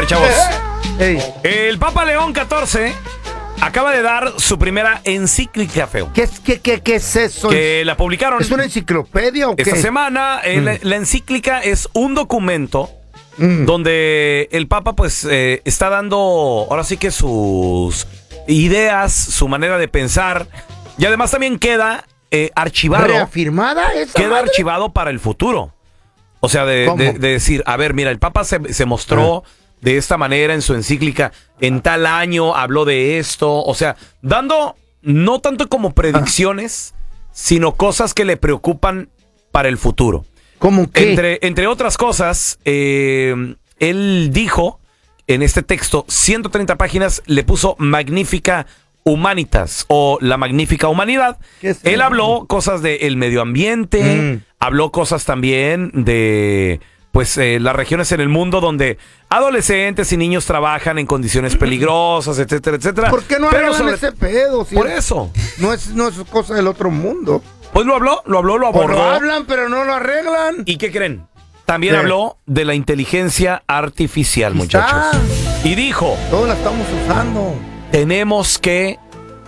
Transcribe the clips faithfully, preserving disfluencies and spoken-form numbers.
ver, chavos. Hey. El Papa León catorce acaba de dar su primera encíclica, feo. ¿Qué, es- qué, qué, ¿Qué es eso? Que la publicaron ¿Es una enciclopedia o qué? esta semana. Eh, Mm. la, la encíclica es un documento Mm. donde el Papa pues eh, está dando ahora sí que sus ideas, su manera de pensar, y además también queda eh, archivado. ¿Reafirmada esa Queda madre? archivado para el futuro. O sea, de, ¿Cómo? de- de decir, a ver, mira, el Papa se, se mostró de esta manera en su encíclica, en tal año habló de esto, o sea, dando no tanto como predicciones, sino cosas que le preocupan para el futuro. ¿Cómo qué? Entre, entre otras cosas, eh, él dijo en este texto, ciento treinta páginas, le puso Magnífica Humanitas o la Magnífica Humanidad. ¿Qué es Él eso? habló cosas del medio ambiente, Mm. habló cosas también de pues eh, las regiones en el mundo donde adolescentes y niños trabajan en condiciones peligrosas, etcétera, etcétera. ¿Por qué no Pero arreglan sobre- ese pedo? Si Por es- eso. No es, no es cosa del otro mundo. Pues lo habló, lo habló, lo Pues lo abordó. hablan, pero no lo arreglan. ¿Y qué creen? También ¿Qué? habló de la inteligencia artificial, Ahí muchachos. está. Y dijo, Todos la estamos usando. tenemos que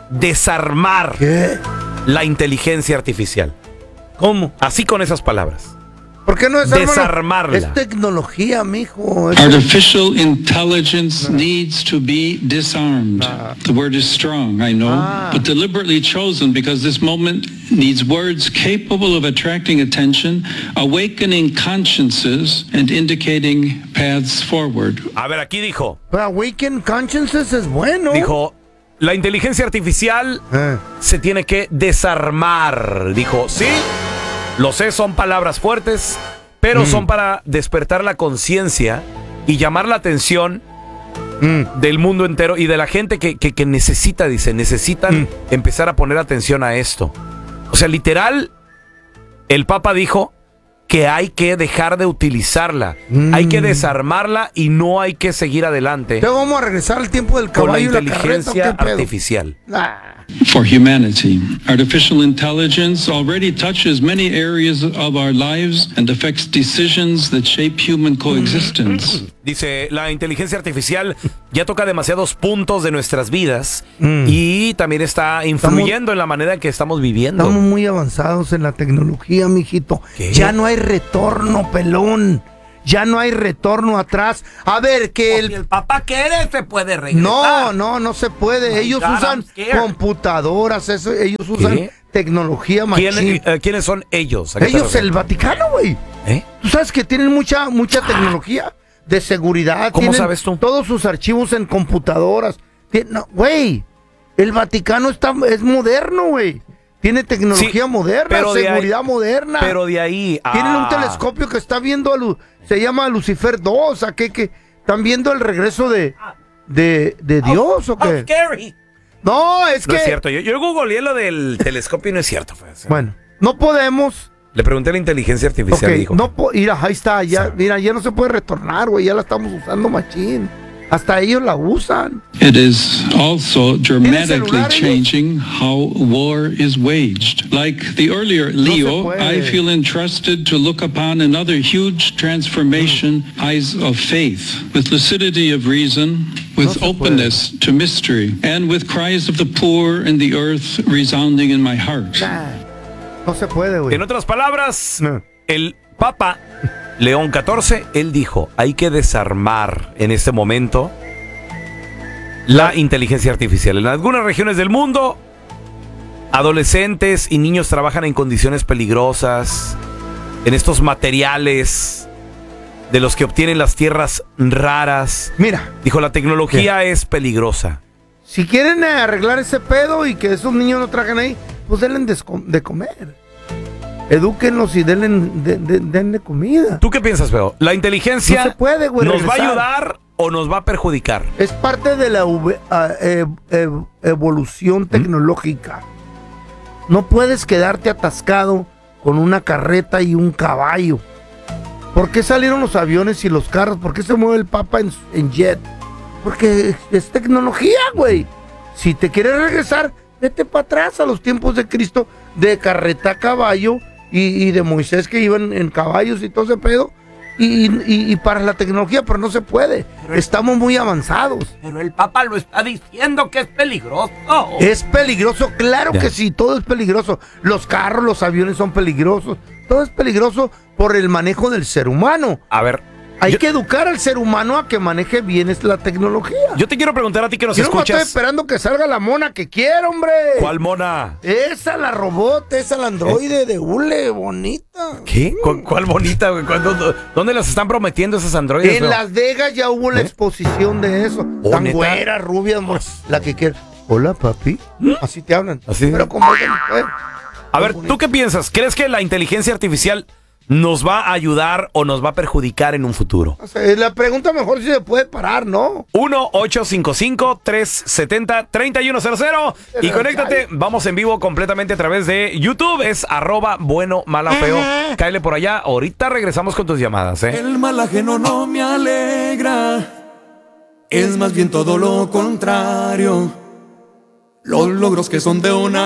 desarmar ¿Qué? la inteligencia artificial. ¿Cómo? Así con esas palabras. ¿Por qué no desarmarlo? Desarmarla. Es tecnología, mijo. Es- Artificial intelligence needs to be disarmed. The word is strong, I know, Ah. but deliberately chosen because this moment needs words capable of attracting attention, awakening consciences, and indicating paths forward. A ver, aquí dijo, Pero Awaken Consciences es bueno. dijo, la inteligencia artificial Eh. se tiene que desarmar. Dijo, sí, lo sé, son palabras fuertes, pero Mm. son para despertar la conciencia y llamar la atención Mm. del mundo entero y de la gente que, que, que necesita, dice, necesitan Mm. empezar a poner atención a esto. O sea, literal, el Papa dijo que hay que dejar de utilizarla, Mm. hay que desarmarla y no hay que seguir adelante Te vamos a regresar al tiempo del con la caballo y la carreta. inteligencia ¿O qué pedo? artificial. Ah. For humanity, artificial intelligence already touches many areas of our lives and affects decisions that shape human coexistence. Dice, la inteligencia artificial ya toca demasiados puntos de nuestras vidas Mm. y también está influyendo en la manera en que estamos viviendo. Estamos muy avanzados en la tecnología, mijito. ¿Qué? Ya no hay retorno, pelón. Ya no hay retorno atrás. A ver, que el... Papá quiere, se puede regresar. No, no, no se puede. Ellos God, usan I'm scared. computadoras, eso, ellos usan ¿Qué? tecnología ¿Quién- machín. eh, ¿Quiénes son ellos? ¿A qué te Ellos, refieres? el Vaticano, güey. ¿Eh? Tú sabes que tienen mucha, mucha tecnología de seguridad. ¿Cómo tienen sabes tú? Todos sus archivos en computadoras. Tien- no, Güey, el Vaticano está, es moderno, güey. Tiene tecnología Sí, moderna, pero de seguridad ahí- moderna. Pero de ahí a... Tienen un telescopio que está viendo, a Lu- se llama Lucifer dos, ¿a qué? Que están viendo el regreso de, de, de Dios, ¿o qué? scary. No, es No que... es cierto. Yo, yo googleé lo del telescopio y no es cierto. Pues. Bueno, no podemos... Le pregunté a la inteligencia artificial Ok, y dijo... no po- mira, ahí está, ya, Sí. mira, ya no se puede retornar, güey, ya la estamos usando machín. Hasta ellos la usan. It is also dramatically celular, ellos? changing how war is waged. Like the earlier Leo, puede. I feel entrusted to look upon another huge transformation, eyes of faith, with lucidity of reason, with se openness to mystery, and with cries of the poor and the earth resounding in my heart. Nah, no se puede, güey. En otras palabras, No. el Papa León catorce, él dijo, hay que desarmar en este momento la inteligencia artificial. En algunas regiones del mundo, adolescentes y niños trabajan en condiciones peligrosas, en estos materiales de los que obtienen las tierras raras. Mira, Dijo, la tecnología es peligrosa. si quieren eh, arreglar ese pedo y que esos niños no trajen ahí, pues denle de, de comer. Edúquenlos y denle, de, de- denle comida. ¿Tú qué piensas, Feo? ¿La inteligencia No se puede, güey, nos va a regresar. ayudar o nos va a perjudicar? Es parte de la uve- ah, eh, eh, evolución tecnológica. No puedes quedarte atascado con una carreta y un caballo. ¿Por qué salieron los aviones y los carros? ¿Por qué se mueve el Papa en, en jet? Porque es, es tecnología, güey. Si te quieres regresar, vete para atrás a los tiempos de Cristo, de carreta a caballo y, y de Moisés que iban en caballos y todo ese pedo. y, y, y para la tecnología, pero no se puede. Estamos muy avanzados. Pero el Papa lo está diciendo que es peligroso. Es peligroso, claro Ya. que sí, todo es peligroso. Los carros, los aviones son peligrosos. Todo es peligroso por el manejo del ser humano. A ver, Hay yo, que educar al ser humano a que maneje bien es la tecnología. yo te quiero preguntar a ti que nos Yo no estoy escuchas. esperando que salga la mona que quiero, hombre. ¿Cuál mona? Esa, la robot, esa, la androide de hule, bonita. ¿Qué? ¿Cu- ¿Cuál bonita, güey? ¿Cuándo- ¿Dónde las están prometiendo esas androides? En no? Las Vegas ya hubo la ¿Eh? exposición de eso. ¿Oh, Tan neta? güera, rubia, amor, la que quiera. Hola, papi. Así te hablan. ¿Así? Pero como esa mujer. A ver, ¿tú qué piensas? ¿Crees que la inteligencia artificial nos va a ayudar o nos va a perjudicar en un futuro? O sea, la pregunta mejor si se puede parar, ¿no? uno ocho cinco cinco, tres siete cero, tres uno cero cero y conéctate, vamos en vivo completamente a través de YouTube, es arroba bueno, mala, feo, cáele por allá, ahorita regresamos con tus llamadas, ¿eh? El mal ajeno no me alegra, es más bien todo lo contrario. Los logros que son de una